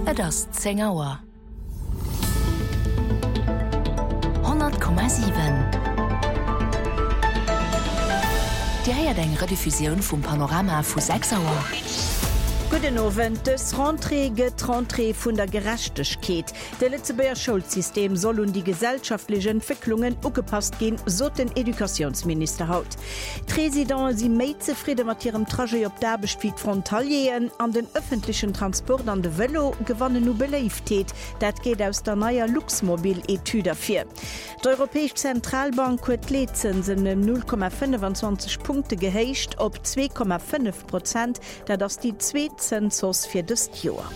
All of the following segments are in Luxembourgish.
Das 10 Auer. 100,7. Die heiert eng Rediffusion vum Panorama vu 6 Auer. Guten Abend, das Rentrée vun der Gerechtigkeit. Der Lützeburger Schulsystem soll die gesellschaftlichen Entwicklungen angepasst gehen, so den Edukationsminister haut. Die Residenten sind mehr zufrieden mit ihrem Trajet auf der Arbeit wie die Frontalien. An den öffentlichen Transport an der Velo gewannen nur Beliebtheit. Das geht aus der neuen Luxmobil-Etüde dafür. Die Europäische Zentralbank hat die Leitzinsen 0,25 Punkte geheischt auf 2,5%. Das ist die zweite Zensus für das Jahr.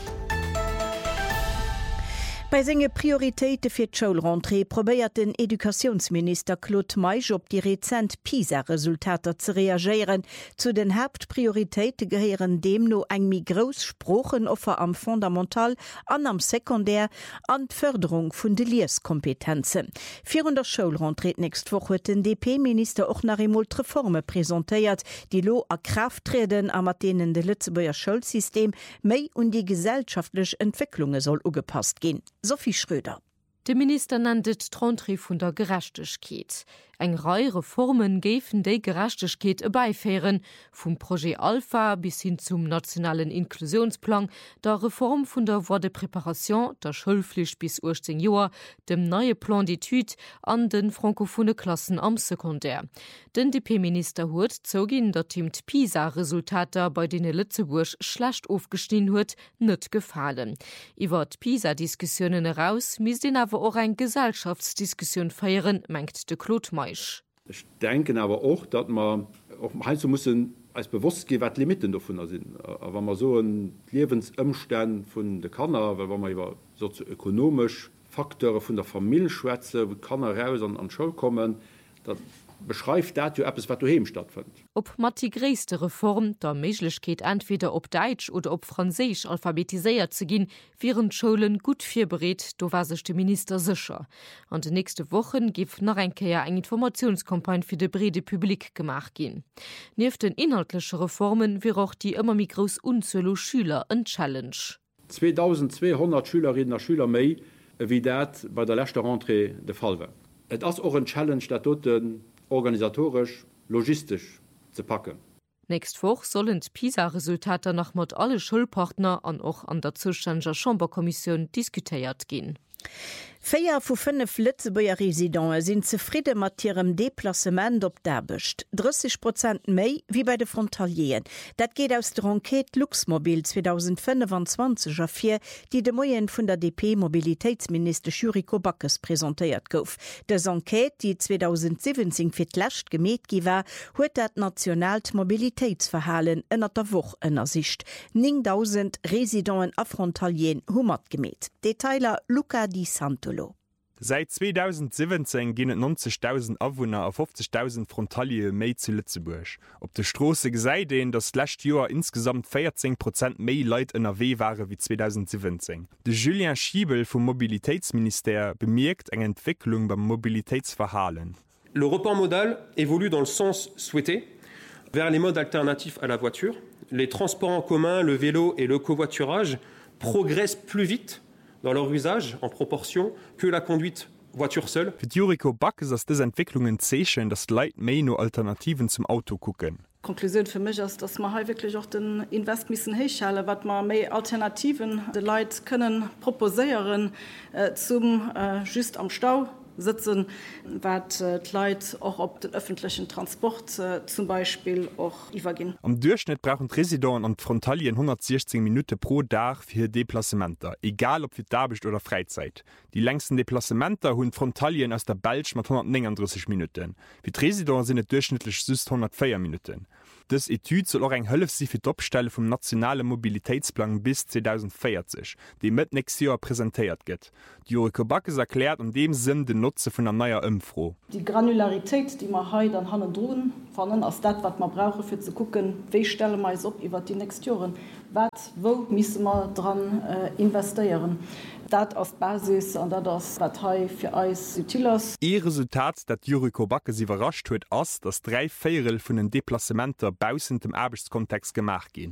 Bei seinen Prioritäten für die Schulrentrée probiert den Edukationsminister Claude Meisch auf die rezenten PISA-Resultate zu reagieren. Zu den Hauptprioritäten gehören dem noch ein großes Sprachenoffer am Fundamental und am Sekundär und die Förderung von den Lesekompetenzen. Für der Schulrentrée nächste Woche hat den DP-Minister auch noch einmal die Reformen präsentiert, die lo an Kraft treten, und mit denen das Lützeburger Schulsystem mehr und die gesellschaftliche Entwicklungen soll angepasst gehen. Sophie Schröder. Der Minister nanntet Rentrée vun der Gerechtigkeit. Eng Reihe Reformen géfen déi Gerechtigkeit beifeieren, vum Projekt Alpha bis hin zum nationalen Inklusionsplan, der Reform vun der Voie de Préparation, der Schulpflicht bis 18 Joer, dem neue Plan d'études an den frankophone Klassen am Sekundär. Den DP-Minister huet zogin, dat ihm PISA-Resultater bei denen Lützeburg schlecht aufgestehen huet, net gefallen. Iwer PISA-Diskussionen heraus mis den aber auch eine Gesellschaftsdiskussion feiern, meint de Claude Meisch. Ich denke aber auch, dass man auch heißt, müssen als bewusst gehen, was Limiten davon sind. Aber wenn man so einen Lebensumstand von der Kanner, weil wenn man über sozioökonomische Faktoren von der Familie schwätze, wo Kanner raus an die Schule kommen, dann beschreibt das ja etwas, was daheim stattfindet. Ob mat die größte Reform der Möglichkeit entweder ob Deutsch oder ob Französisch alphabetisiert zu gehen, wären Schulen gut vorbereitet, da war sich der Minister sicher. Und die nächste Wochen gibt noch eine Informationskampagne für die breite Publik gemacht gehen. Neben den inhaltlichen Reformen wäre auch die immer mehr groß Unzahl Schüler ein Challenge. 2200 Schülerinnen und Schüler mehr, wie das bei der letzten Rentrée der Fall war. Das ist auch ein Challenge, das dort organisatorisch, logistisch zu packen. Nächste Woche sollen die PISA-Resultate nach mit alle Schulpartner und auch an der zuständigen Chamberkommission diskutiert gehen. 4 von 5 Lützeburger Residenten sind zufrieden mit ihrem Deplacement auf der Arbeit. 30% mehr wie bei den Frontalieren. Das geht aus der Enquete Luxmobil 2025 hervor, die de Moyen von der DP-Mobilitätsminister Juriko Backes präsentiert gouf. Das Enquete, die 2017 für die letzte gemäht war, hat das nationales Mobilitätsverhalten in der Woche in der Sicht. 9.000 Residenten auf Frontalien haben gemäht. Detailer Luca Di Santo. Seit 2017 gehen 90.000 Einwohner auf 50.000 Frontalien mehr zu Lützeburg. Auf der Straße gesehen, dass letztes Jahr insgesamt 14% mehr Leute in NRW waren wie 2017. Der Julien Schiebel vom Mobilitätsministère bemerkt eine Entwicklung beim Mobilitätsverhalten. Le report modal évolue dans le sens souhaité vers les modes alternatifs à la voiture. Les transports en commun, le vélo et le covoiturage progressent plus vite dans leur usage en proportion que la conduite voiture seule. Für Juriko Backes ist diese Entwicklungen zeichen, dass die Leute mehr nur Alternativen zum Auto gucken. Konklusion für mich ist, dass wir wirklich auch den Invest müssen herstellen, was wir mehr Alternativen den Leuten können proposieren zum just am Stau sitzen, was die Leute auch auf den öffentlichen Transport zum Beispiel auch übergehen. Am Durchschnitt brauchen die Residenten und Frontalien 116 Minuten pro Tag für Deplacementer, egal ob für Arbeit oder Freizeit. Die längsten Deplacementer haben Frontalien aus der Belsch mit 139 Minuten. Für die Residenten sind es durchschnittlich 104 Minuten. Das Etüde soll auch eine Hilfe sein für die Abstelle vom nationalen Mobilitätsplan bis 2040, die mit nächstes Jahr präsentiert wird. Juriko Backes erklärt in dem Sinn den Nutzen von einer neuen Info. Die Granularität, die wir heute an Hand und Drohnen fanden, ist das, was wir brauchen, für zu gucken, wie stellen wir es ab über die nächsten Jahre. Wo müssen wir dran investieren? Das als Basis und das ist Partei für uns Utilas. Ihr Resultat, das Juriko Backes überrascht hat, ist, dass 3/4 von den Deplacementen bei uns im Arbeitskontext gemacht gehen.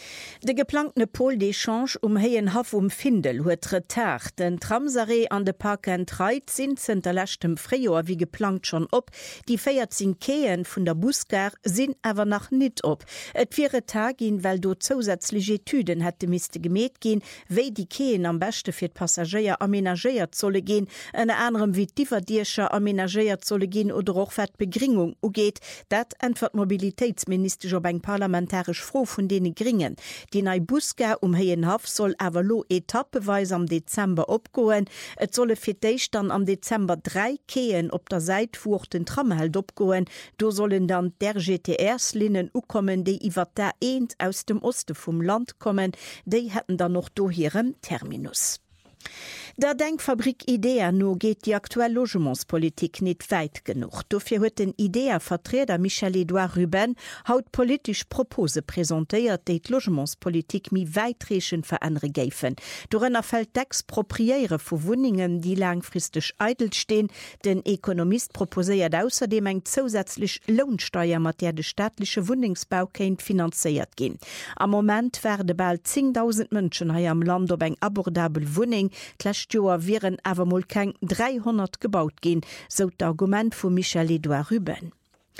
De geplante Pol d'Echange Heien Haf Findel huet Retard. Den Tramsaré an de Park and Ride sind zentterlächtem Fréjoer wie geplant schon op. Die 14 Keen vun der Busgar sinn awer nach net op. Et wäre Tag gin, weil do zusätzliche Etüden hätte miste gemet gin, wéi die Keen am beste fir d Passagier aménagéiert zolle gin, en anderem wie Diverdierscher aménagéiert zolle gin oder och wat Begringung ugeet, dat entwert Mobilitätsminister op eng parlamentarisch froh vun dene geringen. Die nei Busgar Heien Haf soll awer lo etappeweis am Dezember opgoen. Et solle fir déich dann am Dezember 3 Keen op der Seitfuch den Trammheld opgoen. Do sollen dann der GTRs-Linnen ukommen, déi iwwer der eend aus dem Oste vum Land kommen. Déi hätten dann noch do hirem Terminus. Der Denkfabrik Idea no geht die aktuelle Logementspolitik net weit genug. Dofir huet den Idea-Vertreter Michel-Edouard Ruben haut politisch Propose präsentéiert, déi Logementspolitik mi weitrechen verändere géifen. Dorënner fällt d'expropriéiere vu Wuningen, die langfristig eitel stehen. Den Ökonomist proposéiert außerdem eng zusätzlich Lohnsteuer, mat der de staatliche Wohnungsbau kennt finanziert gin. Am Moment werde bald 10.000 Mënschen ha am Land op eng abordabel Wuning. Joer wären awermol keng 300 gebaut gin, so d'Argument vu Michel-Edouard Ruben.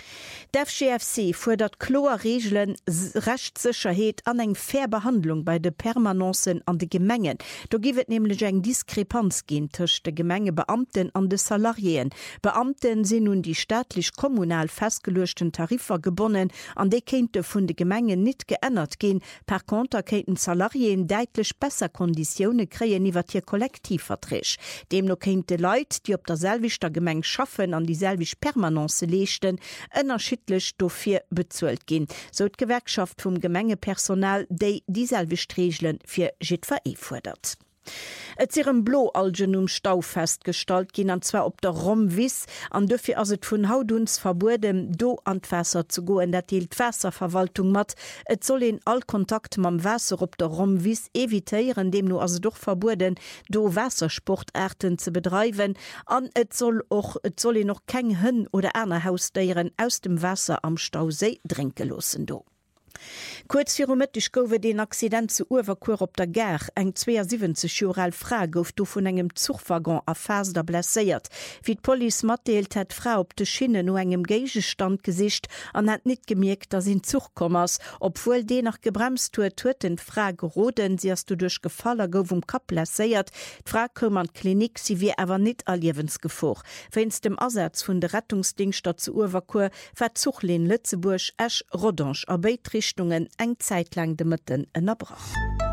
D'FGFC fordert Chlorregeln, Rechtssicherheit an eng Fairbehandlung bei de Permanenzen an de Gemengen. Da givet nämlich eng Diskrepanz gin tëcht de Gemengebeamten an de Salarien. Beamten sind nun die staatlich-kommunal festgelöschten Tarifer gebunden, an de kente vun de Gemengen nicht geändert gin. Per Konter kenten Salarien deitlich besser Konditionen kreien iwwer hier Kollektivvertrag. Demno kente Leute, die op der selvichter Gemeng schaffen, an die selvisch Permanence lechten, ënnerschiedlich dofir bezuelt gin. So d Gewerkschaft vum Gemengepersonal déi dieselwichtregelen fir JVE fordert. Et sirem Bloalgen Stau feststalt gin anzwer op der Romwis, an dëfir as et vun Hauduns verbudem do an d'Wässer zu goen, dat hielt d'Wässerverwaltung mat. Et soll en all Kontakt mam Wässer op der Romwis evitéieren, dem no as doch verbuden, do Wässersportärten ze bedreiwen, an et soll noch keng Hënn oder Äner Hausdeieren aus dem Wässer am Stausee drinke losen do. Kurz firometisch gowe den Accident zu Uwerkur op der Ger eng 72 Jorel Fra gouf du vun engem Zugwagon a Faser blesséiert. Wie d Poli matdeelt het Frau op de Schinnen no engem Geigestand gesicht an het net gemerkt, dat in Zugkommers, obwohl de nach gebremst huet den Fra geroden, si as du duch Gefaller gouf Kap blesséiert. D'Fra kom an Klinik si wie awer net allliewensgefoch. Wenns dem Ersatz vun de Rettungsdingstat zu Uwerkur verzuchlin Lützeburg Esch Rodange a Beitrichtungen eng zeitlang de Mëtten ënnerbrach.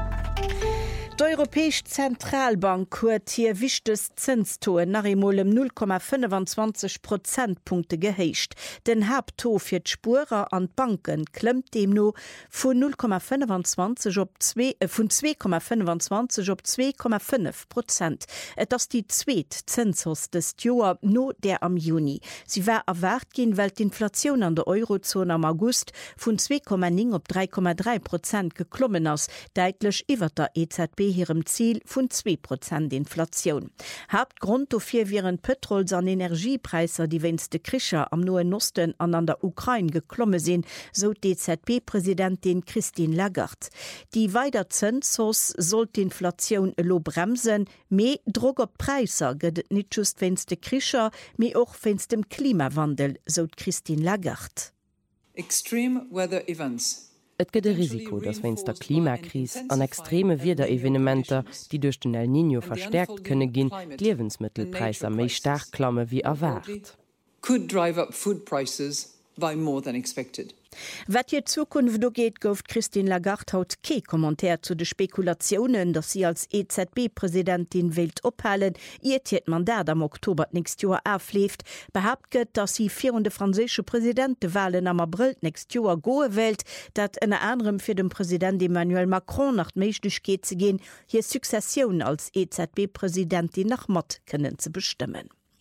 D'Europäesch Zentralbank huet hier wichtes Zinstoen nach emolem 0,25 Prozentpunkte gehéicht. Den Herbto fir d'Spurer an Banken klemmt dem no vun 0,25 vun 2,25 op 2,5%. Et ass die zweet Zinsos des Joer no der am Juni. Sie wär erwart gin, weil d'Inflationun an der Eurozone am August vun 2,9 op 3,3% geklommen ass, deitlech iwwer der EZB ihrem Ziel vun 2% Inflation. Hauptgrund dofir wären Petrols an Energiepreiser, die wennste Krischer am Noen Osten an der Ukraine geklomme sinn, so DZB-Präsidentin Christine Lagarde. Die weiter Zinsos sollt die Inflation lo bremsen, me droger Preiser gëtt nicht just wennste Krischer, me auch wenn's dem Klimawandel, so Christine Lagarde. Extreme weather events. Et gëtt Risiko, dass wenns der Klimakris an extreme Wederevenementer, die durch den El Niño verstärkt könne gin, Lebensmittelpreiser méi stark klamme wie erwart. Could drive up food prices by more than expected. Wat je Zukunft do geht, gouft Christine Lagarde haut ke Kommentar zu de Spekulationen, dass sie als EZB-Präsidentin wild ophalen, ihr tiet Mandat am Oktober nächst Jahr aufleft, behauptet, dass sie führende französische Präsidentenwahlen am April nächst Jahr goe wählt, dat in anderem für den Präsident Emmanuel Macron nach Möglichkeit zu gehen, hier Sukzession als EZB-Präsidentin nach Mott können zu bestimmen.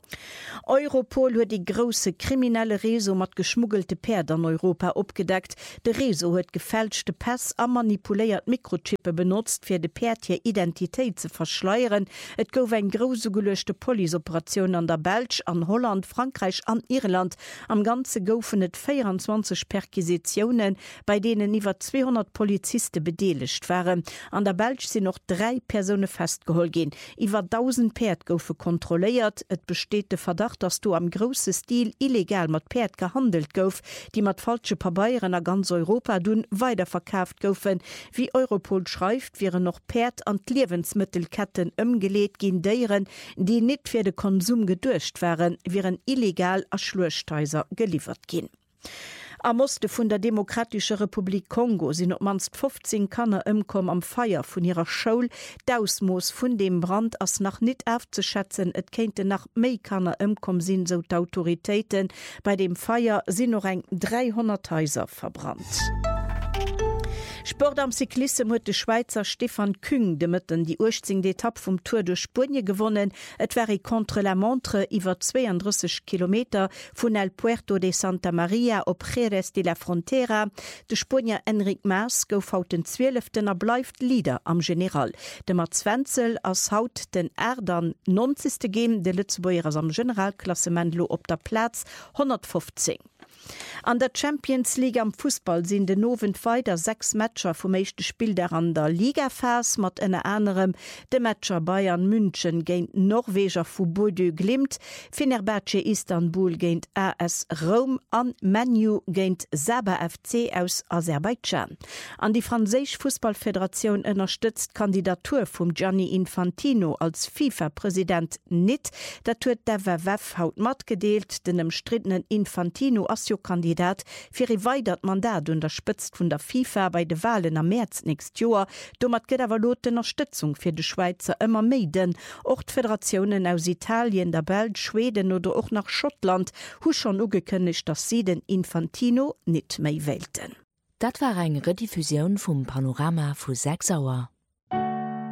Europol huet die grosse kriminelle Reso mat geschmuggelte Perd an Europa opgedeckt. De Reso huet gefälschte Pass a manipuléiert Mikrochippe benutzt, fir de Perdtier Identitéit ze verschleieren. Et gouf eng grosse gelechte Polioperationun an der Belsch, an Holland, Frankreich, an Irland. Am ganze goufen et 24 Perquisitionen, bei denen iwwer 200 Polizisten bedeligt waren. An der Belsch sind noch 3 Personen festgehol gin. Iwer 1000 Perd goufe kontrolliert. Et besteht de Verdacht, dass du am grosse Stil illegal mat Perd gehandelt gouf, die mat falsche Pabeieren a ganz Europa dun weiterverkauft goufen. Wie Europol schreift, wären noch Perd an Lebensmittelketten ëmgeleet gin Deieren, die net fir de Konsum gedurcht waren, wären illegal a Schluersteiser geliefert gin. Am Oste vun der Demokratische Republik Kongo sind op manst 15 Kanner ëmkom am Feier vun ihrer Schoul. D'ausmoos vun dem Brand ass nach net aufzuschätzen, et kente nach méi Kanner ëmkom sinn so d'Autoritéiten. Bei dem Feier sind noch eng 300 Häuser verbrannt. Sport am Cyklisten huet de Schweizer Stefan Küng demëtten die urzing d'Etapp vum Tour de Spanje gewonnen. Et wäri contre la Montre iwwer 32 Kilometer vun El Puerto de Santa Maria op Jerez de la Frontera. De Spanier Enric Mas gouf haut den 12. Bleift Lieder am General. De Mats Wenzel ass haut den Ädern 90. Game de Lützeboer ass am Generalklassementlo op der Platz 115. An der Champions League am Fußball sind de nowen weiter 6 Matscher vom mechte Spiel der an der Ligafas mat ennner anderem de Matscher Bayern München géint Norweger vu Bodø Glimt, Fenerbahce Istanbul géint AS Rom an Manu géint Saba FC aus Aserbaidschan. An die Französisch Fußballföderation unterstützt Kandidatur vum Gianni Infantino als FIFA-Präsident net, dat huet der WWF haut mat gedeelt, den umstrittenen Infantino as Kandidat fir e weitert Mandat unterspitzt vun der FIFA bei de Wahlen am März nächst Joer, domat gët awer lot Unterstützung fir de Schweizer ëmmer meiden. Och d'Föderationen aus Italien, der Belg, Schweden oder auch nach Schottland hu schon ugekënnecht, dass sie den Infantino net méi wählten. Dat war eng Rediffusion vum Panorama vu 6 Auer.